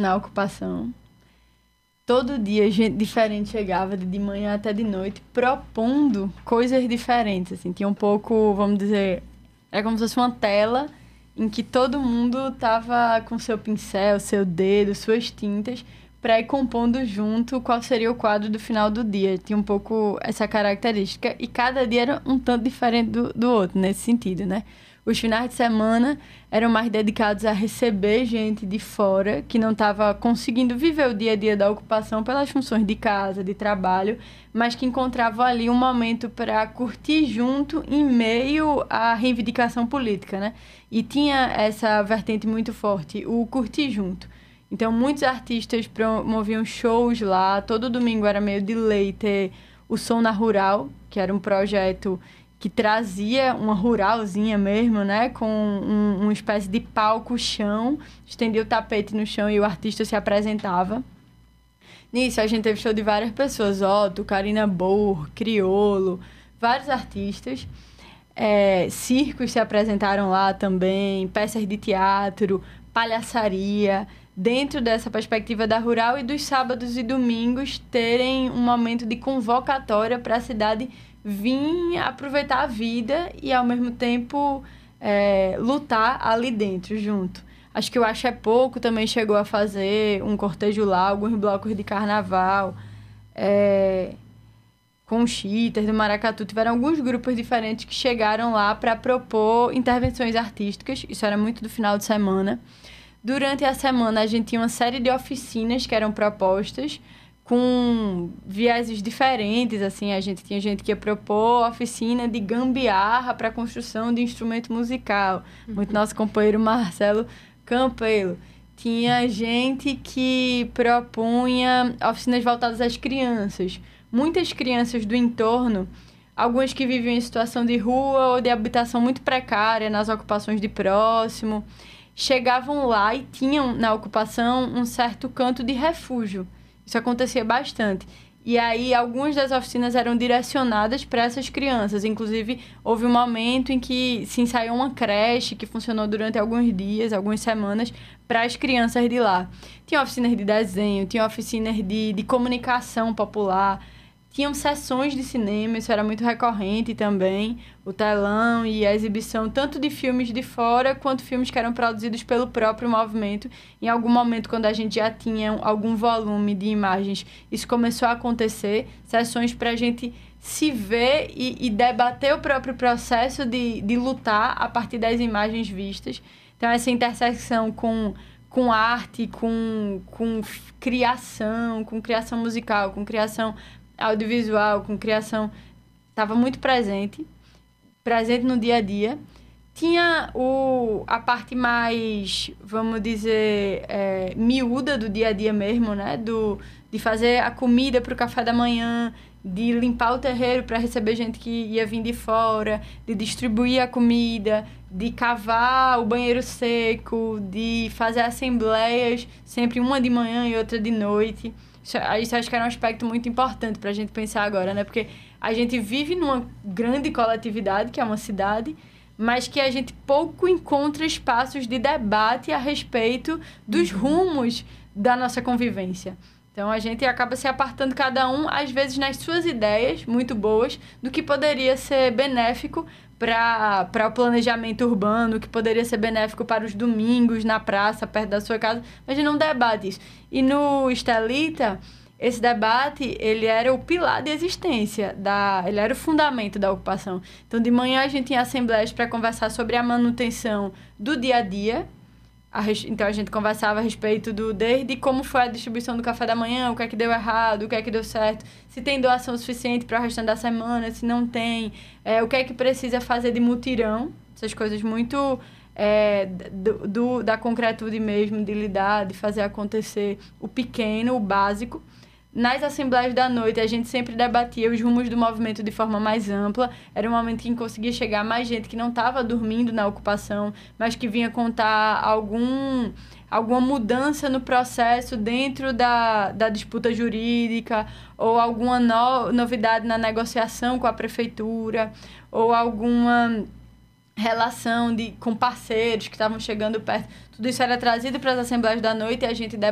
na ocupação. Todo dia gente diferente chegava, de manhã até de noite, propondo coisas diferentes, assim. Tinha um pouco, vamos dizer, era como se fosse uma tela em que todo mundo estava com seu pincel, seu dedo, suas tintas, para ir compondo junto qual seria o quadro do final do dia. Tinha um pouco essa característica e cada dia era um tanto diferente do outro, nesse sentido, né? Os finais de semana eram mais dedicados a receber gente de fora que não estava conseguindo viver o dia a dia da ocupação pelas funções de casa, de trabalho, mas que encontravam ali um momento para curtir junto em meio à reivindicação política, né? E tinha essa vertente muito forte, o curtir junto. Então, muitos artistas promoviam shows lá. Todo domingo era meio de lei ter o Som na Rural, que era um projeto que trazia uma ruralzinha mesmo, né? Com uma espécie de palco-chão, estendia o tapete no chão e o artista se apresentava. Nisso, a gente teve show de várias pessoas, Otto, Karina Bohr, Criolo, vários artistas. Circos se apresentaram lá também, peças de teatro, palhaçaria, dentro dessa perspectiva da rural, e dos sábados e domingos terem um momento de convocatória para a cidade vir aproveitar a vida e, ao mesmo tempo, lutar ali dentro, junto. Acho que o Acho é Pouco também chegou a fazer um cortejo lá, alguns blocos de carnaval, com o Cheater, do Maracatu. Tiveram alguns grupos diferentes que chegaram lá para propor intervenções artísticas. Isso era muito do final de semana. Durante a semana, a gente tinha uma série de oficinas que eram propostas, com vieses diferentes, assim. A gente tinha gente que ia propor oficina de gambiarra para construção de instrumento musical. Muito nosso companheiro Marcelo Campelo. Tinha gente que propunha oficinas voltadas às crianças. Muitas crianças do entorno, algumas que viviam em situação de rua ou de habitação muito precária, nas ocupações de próximo, chegavam lá e tinham na ocupação um certo canto de refúgio. Isso acontecia bastante. E aí, algumas das oficinas eram direcionadas para essas crianças. Inclusive, houve um momento em que se ensaiou uma creche que funcionou durante alguns dias, algumas semanas, para as crianças de lá. Tinha oficinas de desenho, tinha oficinas de comunicação popular, tinham sessões de cinema, isso era muito recorrente também, o telão e a exibição tanto de filmes de fora quanto filmes que eram produzidos pelo próprio movimento. Em algum momento, quando a gente já tinha algum volume de imagens, isso começou a acontecer, sessões para a gente se ver e debater o próprio processo de lutar a partir das imagens vistas. Então, essa intersecção com arte, com criação musical, com criação audiovisual, com criação, estava muito presente no dia a dia. Tinha a parte mais, vamos dizer, miúda do dia a dia mesmo, né? De fazer a comida para o café da manhã, de limpar o terreiro para receber gente que ia vir de fora, de distribuir a comida, de cavar o banheiro seco, de fazer assembleias, sempre uma de manhã e outra de noite. Isso acho que era um aspecto muito importante para a gente pensar agora, né? Porque a gente vive numa grande coletividade, que é uma cidade, mas que a gente pouco encontra espaços de debate a respeito dos rumos da nossa convivência. Então, a gente acaba se apartando cada um, às vezes, nas suas ideias muito boas, do que poderia ser benéfico para o planejamento urbano, que poderia ser benéfico para os domingos na praça, perto da sua casa, mas a gente não debate isso. E no Estelita, esse debate, ele era o pilar de existência, ele era o fundamento da ocupação. Então, de manhã a gente tinha assembleias para conversar sobre a manutenção do dia a dia. Então, a gente conversava a respeito desde como foi a distribuição do café da manhã, o que é que deu errado, o que é que deu certo, se tem doação suficiente para o restante da semana, se não tem, o que é que precisa fazer de mutirão, essas coisas muito da concretude mesmo, de lidar, de fazer acontecer o pequeno, o básico. Nas assembleias da noite, a gente sempre debatia os rumos do movimento de forma mais ampla. Era um momento em que conseguia chegar mais gente que não estava dormindo na ocupação, mas que vinha contar alguma mudança no processo dentro da disputa jurídica, ou alguma novidade na negociação com a prefeitura, ou alguma relação com parceiros que estavam chegando perto. Tudo isso era trazido para as assembleias da noite e a gente